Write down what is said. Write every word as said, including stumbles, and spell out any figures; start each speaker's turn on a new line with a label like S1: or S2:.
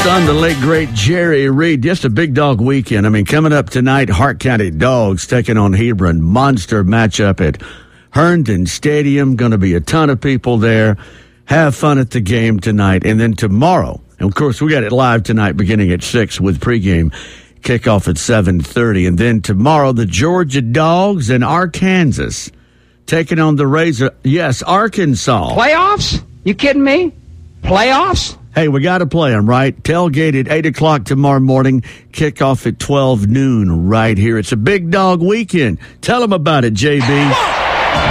S1: son, the late, great Jerry Reed. Just a big dog weekend. I mean, coming up tonight, Hart County Dogs taking on Hebron. Monster matchup at Herndon Stadium. Going to be a ton of people there. Have fun at the game tonight. And then tomorrow, and of course, we got it live tonight beginning at six with pregame. Kickoff at seven thirty. And then tomorrow, the Georgia Dogs and Arkansas taking on the Razor. Yes, Arkansas.
S2: Playoffs? You kidding me? Playoffs?
S1: Hey, we got to play them, right? Tailgate at eight o'clock tomorrow morning. Kickoff at twelve noon right here. It's a big dog weekend. Tell them about it, J B.